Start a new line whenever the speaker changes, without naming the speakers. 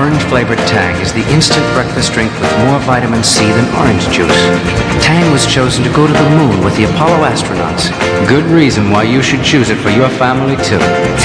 orange-flavored Tang is the instant breakfast drink with more vitamin C than orange juice. Tang was chosen to go to the moon with the Apollo astronauts. Good reason why you should choose it for your family, too.